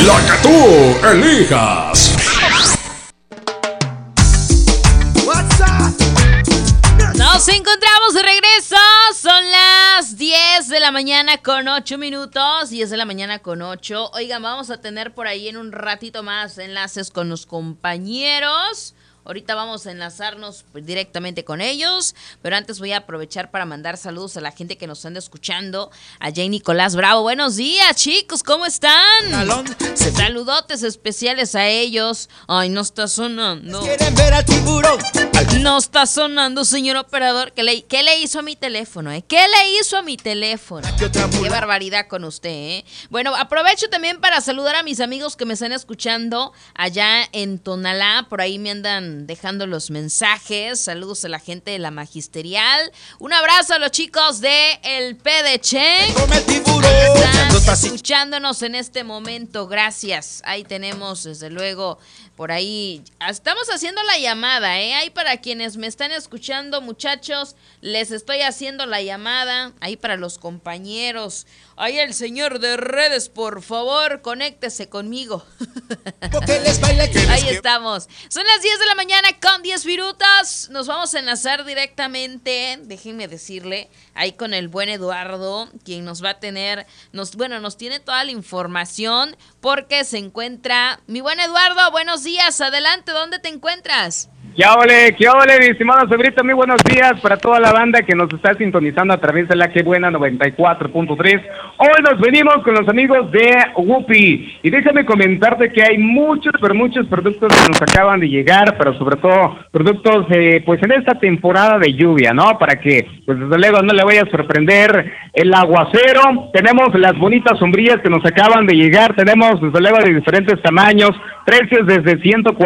La que tú elijas. Nos encontramos de regreso. Son las 10 de la mañana con 8 minutos. 10 de la mañana con 8. Oigan, vamos a tener por ahí en un ratito más enlaces con los compañeros. Ahorita vamos a enlazarnos directamente con ellos, pero antes voy a aprovechar para mandar saludos a la gente que nos anda escuchando. A Jay Nicolás Bravo. Buenos días, chicos, ¿cómo están? Saludotes especiales a ellos. Ay, no está sonando. No está sonando, señor operador. ¿Qué le hizo a mi teléfono, ¿Qué le hizo a mi teléfono? Qué barbaridad con usted, Bueno, aprovecho también para saludar a mis amigos que me están escuchando allá en Tonalá. Por ahí me andan dejando los mensajes. Saludos a la gente de la Magisterial. Un abrazo a los chicos de El PDC. Están escuchándonos en este momento. Gracias. Ahí tenemos, desde luego, por ahí. Estamos haciendo la llamada, Ahí para quienes me están escuchando, muchachos, les estoy haciendo la llamada. Ahí para los compañeros. Ahí el señor de redes, por favor, conéctese conmigo. Ahí estamos. Son las 10 de la mañana con 10 minutos. Nos vamos a enlazar directamente, déjenme decirle, ahí con el buen Eduardo, quien nos va a tener, nos tiene toda la información, porque se encuentra, mi buen Eduardo, buenos días, adelante, ¿dónde te encuentras? ¿Qué ole, mi estimado Sobrito? Muy buenos días para toda la banda que nos está sintonizando a través de la Que Buena 94.3. Hoy nos venimos con los amigos de Whoopi. Y déjame comentarte que hay muchos productos que nos acaban de llegar, pero sobre todo productos, pues en esta temporada de lluvia, ¿no? Para que, pues desde luego no le vaya a sorprender el aguacero. Tenemos las bonitas sombrillas que nos acaban de llegar. Tenemos, desde luego, de diferentes tamaños, precios desde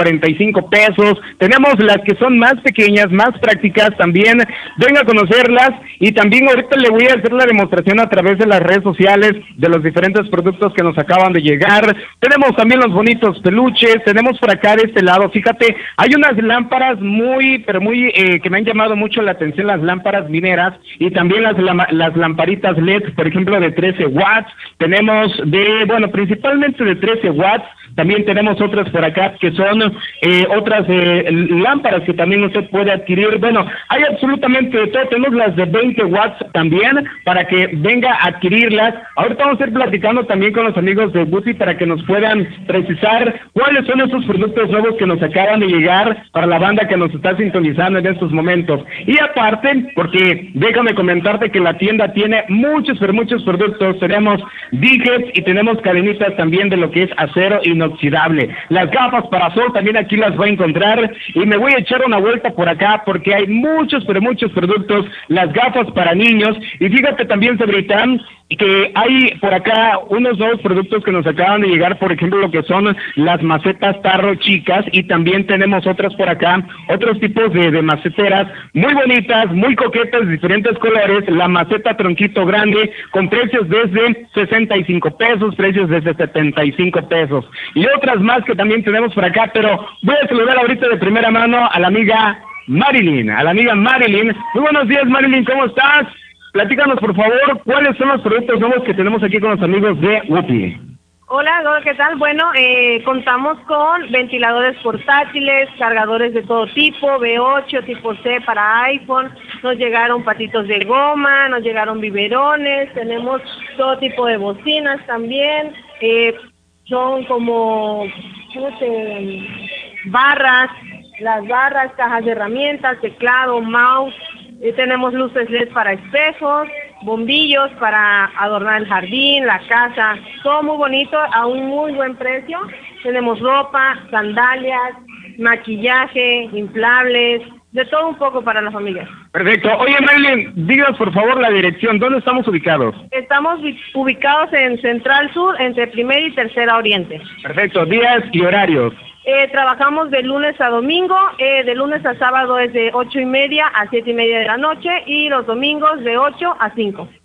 145 pesos. Tenemos las que son más pequeñas, más prácticas también. Venga a conocerlas, y también ahorita le voy a hacer la demostración a través de las redes sociales de los diferentes productos que nos acaban de llegar. Tenemos también los bonitos peluches. Tenemos por acá de este lado, fíjate, hay unas lámparas muy que me han llamado mucho la atención, las lámparas mineras, y también las lamparitas LED, por ejemplo, de 13 watts. Tenemos principalmente de 13 watts. También tenemos otras por acá que son otras lámparas que también usted puede adquirir. Bueno, hay absolutamente de todo. Tenemos las de 20 watts también para que venga a adquirirlas. Ahorita vamos a ir platicando también con los amigos de Whoopi para que nos puedan precisar cuáles son esos productos nuevos que nos acaban de llegar para la banda que nos está sintonizando en estos momentos. Y aparte, porque déjame comentarte que la tienda tiene muchos productos. Tenemos dijes y tenemos cadenitas también de lo que es acero inoxidable. Las gafas para sol también aquí las va a encontrar, y me voy a echar una vuelta por acá porque hay muchos productos. Las gafas para niños, y fíjate también, Sabrita, que hay por acá unos nuevos productos que nos acaban de llegar, por ejemplo, lo que son las macetas tarro chicas, y también tenemos otras por acá, otros tipos de maceteras muy bonitas, muy coquetas, de diferentes colores. La maceta tronquito grande con precios desde 65 pesos, precios desde 75 pesos, y otras más que también tenemos por acá. Pero voy a saludar ahorita de primera mano a la amiga Marilyn. Muy buenos días, Marilyn, ¿cómo estás? Platícanos, por favor, ¿cuáles son los productos nuevos que tenemos aquí con los amigos de Whoopi? Hola, ¿qué tal? Bueno, contamos con ventiladores portátiles, cargadores de todo tipo, B8, tipo C para iPhone, nos llegaron patitos de goma, nos llegaron biberones, tenemos todo tipo de bocinas también, son como barras, las barras, cajas de herramientas, teclado, mouse. Tenemos luces LED para espejos, bombillos para adornar el jardín, la casa, todo muy bonito a un muy buen precio. Tenemos ropa, sandalias, maquillaje, inflables, de todo un poco para la familia. Perfecto. Oye, Marilyn, digas por favor la dirección, ¿dónde estamos ubicados? Estamos ubicados en Central Sur, entre Primera y Tercera Oriente. Perfecto, días y horarios. Trabajamos de lunes a domingo, de lunes a sábado es de 8:30 a 7:30 de la noche, y los domingos de 8 a 5.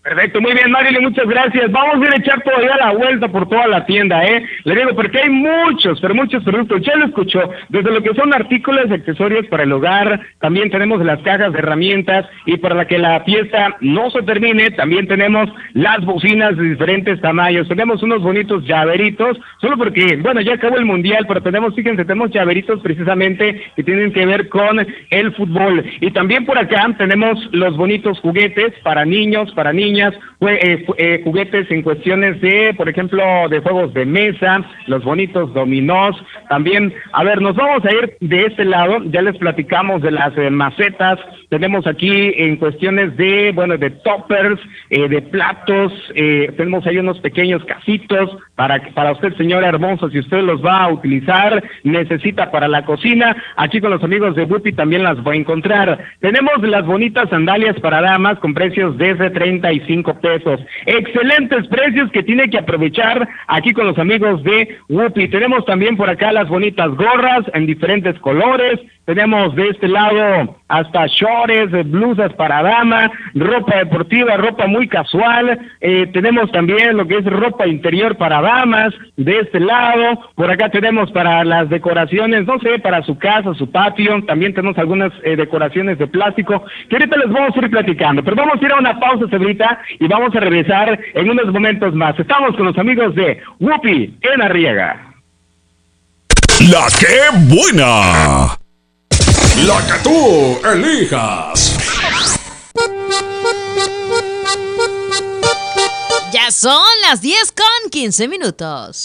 Perfecto, muy bien, Marilyn, muchas gracias. Vamos a ir a echar todavía la vuelta por toda la tienda, Le digo, porque hay muchos productos. Ya lo escuchó, desde lo que son artículos y accesorios para el hogar, también tenemos las cajas de herramientas, y para que la fiesta no se termine, también tenemos las bocinas de diferentes tamaños. Tenemos unos bonitos llaveritos, solo porque, bueno, ya acabó el mundial, pero fíjense, tenemos llaveritos precisamente que tienen que ver con el fútbol. Y también por acá tenemos los bonitos juguetes para niños, para niñas, juguetes en cuestiones de, por ejemplo, de juegos de mesa, los bonitos dominós. También, a ver, nos vamos a ir de este lado, ya les platicamos de las macetas. Tenemos aquí en cuestiones de, bueno, de toppers, de platos, tenemos ahí unos pequeños casitos para usted, señora hermosa, si usted los va a utilizar, necesita para la cocina. Aquí con los amigos de Whoopi también las va a encontrar. Tenemos las bonitas sandalias para damas con precios desde 35 pesos. Excelentes precios que tiene que aprovechar aquí con los amigos de Whoopi. Tenemos también por acá las bonitas gorras en diferentes colores. Tenemos de este lado hasta shorts, blusas para dama, ropa deportiva, ropa muy casual. Tenemos también lo que es ropa interior para damas de este lado. Por acá tenemos para las decoraciones, no sé, para su casa, su patio. También tenemos algunas decoraciones de plástico que ahorita les vamos a ir platicando. Pero vamos a ir a una pausa, Cebrita, y vamos a regresar en unos momentos más. Estamos con los amigos de Whoopi en Arriaga. La que buena. La que tú elijas. Ya son las 10:15.